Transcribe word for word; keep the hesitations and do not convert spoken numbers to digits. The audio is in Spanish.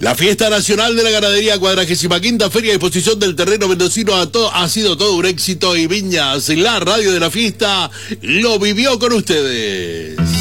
La fiesta nacional de la ganadería, cuadragésima quinta Feria de Exposición del Terreno Mendocino ha, to- ha sido todo un éxito y Viñas, la radio de la fiesta, lo vivió con ustedes.